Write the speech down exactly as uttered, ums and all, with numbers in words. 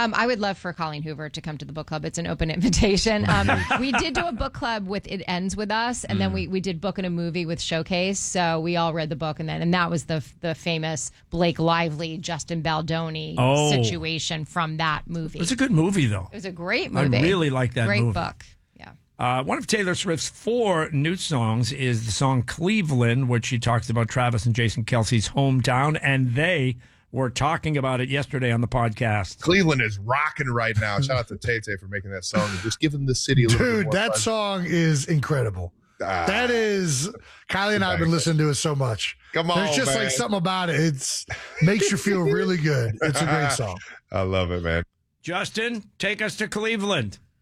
Um, I would love for Colleen Hoover to come to the book club. It's an open invitation. Um, we did do a book club with It Ends With Us, and mm. then we, we did Book and a Movie with Showcase. So we all read the book, and then and that was the the famous Blake Lively, Justin Baldoni oh. situation from that movie. It's a good movie, though. It was a great movie. I really like that great movie. Great book. Yeah. Uh, one of Taylor Swift's four new songs is the song Cleveland, which she talks about Travis and Jason Kelce's hometown, and they were talking about it yesterday on the podcast. Cleveland is rocking right now. Shout out to Tay Tay for making that song and just giving the city a little Dude, bit more that fun. song is incredible. Ah, that is, Kylie and I have been listening to it so much. Come on, There's just man. like something about it. It's makes you feel really good. It's a great song. I love it, man. Justin, take us to Cleveland.